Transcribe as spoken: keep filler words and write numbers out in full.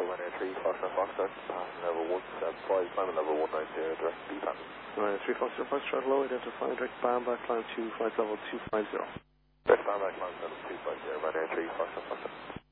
Ryanair three, Foxtrot Foxtrot, passing level one seven five, climbing level one nine zero, direct B PAN. Ryanair three Foxtrot Foxtrot, low identifying direct band back climb to flight level two five zero. Direct band back climb level two five zero, Ryanair three, Foxtrot Foxtrot.